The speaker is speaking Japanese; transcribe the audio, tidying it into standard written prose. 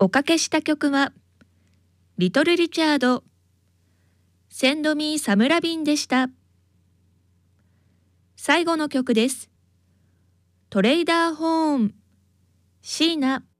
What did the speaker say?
おかけした曲は、リトル・リチャード、センド・ミー・サム・ラビンでした。最後の曲です。トレイダー・ホーン、シーナ。